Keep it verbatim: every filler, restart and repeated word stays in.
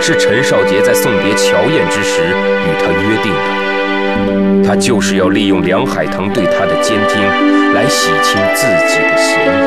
是陈少杰在送别乔燕之时与他约定的。他就是要利用梁海棠对他的监听，来洗清自己的嫌疑。